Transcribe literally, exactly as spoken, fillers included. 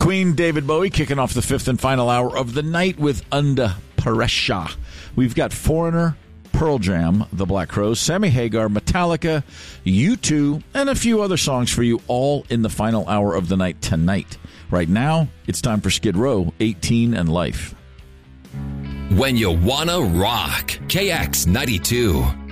Queen, David Bowie, kicking off the fifth and final hour of the night with Under Pressure. We've got Foreigner, Pearl Jam, The Black Crowes, Sammy Hagar, Metallica, U two, and a few other songs for you all in the final hour of the night tonight. Right now, it's time for Skid Row, eighteen and Life. When you wanna rock, K X ninety-two.